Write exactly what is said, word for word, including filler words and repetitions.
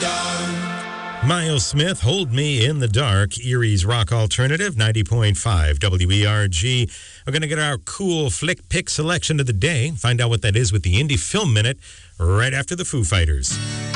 Miles Smith, Hold Me in the Dark, Erie's Rock Alternative, ninety point five W E R G. We're going to get our cool flick pick selection of the day, find out what that is with the Indie Film Minute right after the Foo Fighters.